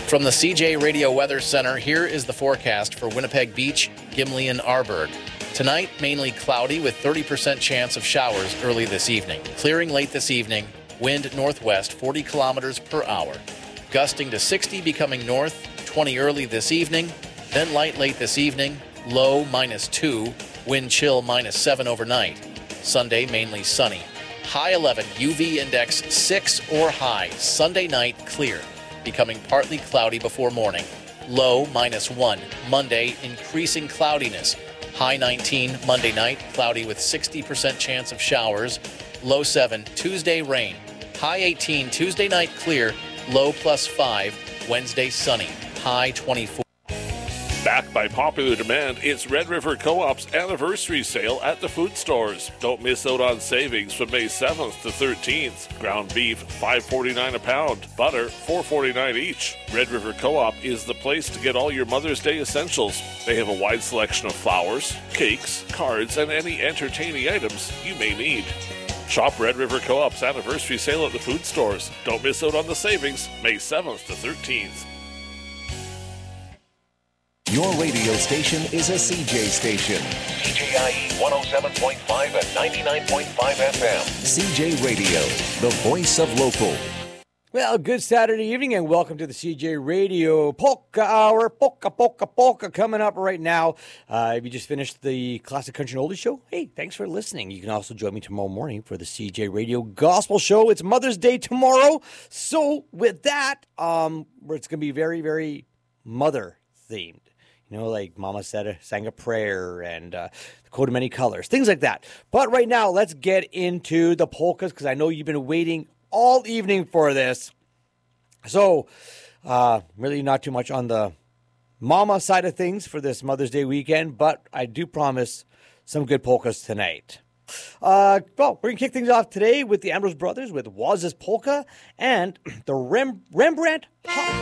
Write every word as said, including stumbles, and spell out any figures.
From the C J Radio Weather Center, here is the forecast for Winnipeg Beach, Gimli, and Arborg. Tonight, mainly cloudy with thirty percent chance of showers early this evening. Clearing late this evening, wind northwest forty kilometers per hour. Gusting to sixty, becoming north, twenty early this evening. Then light late this evening, low minus two, wind chill minus seven overnight. Sunday, mainly sunny. High eleven, U V index six or high. Sunday night, clear, becoming partly cloudy before morning. Low minus one. Monday, increasing cloudiness. High nineteen, Monday night, cloudy with sixty percent chance of showers. Low seven, Tuesday, rain. High eighteen, Tuesday night, clear. Low plus five, Wednesday, sunny. High twenty-four. Backed by popular demand, it's Red River Co-op's anniversary sale at the food stores. Don't miss out on savings from May seventh to thirteenth. Ground beef, five forty-nine a pound. Butter, four forty-nine each. Red River Co-op is the place to get all your Mother's Day essentials. They have a wide selection of flowers, cakes, cards, and any entertaining items you may need. Shop Red River Co-op's anniversary sale at the food stores. Don't miss out on the savings, May seventh to thirteenth. Your radio station is a C J station. C J I E one oh seven point five and ninety-nine point five F M. C J Radio, the voice of local. Well, good Saturday evening and welcome to the C J Radio Polka Hour. Polka, polka, polka coming up right now. Uh, if you just finished the Classic Country and Oldies show, hey, thanks for listening. You can also join me tomorrow morning for the C J Radio Gospel Show. It's Mother's Day tomorrow. So with that, um, it's going to be very, very mother-themed. You know, like Mama said, a, sang a prayer and uh, the coat of many colors, things like that. But right now, let's get into the polkas because I know you've been waiting all evening for this. So, uh, really not too much on the mama side of things for this Mother's Day weekend, but I do promise some good polkas tonight. Uh, well, we're going to kick things off today with the Ambrose Brothers with Waz's Polka and the Rem- Rembrandt Hop.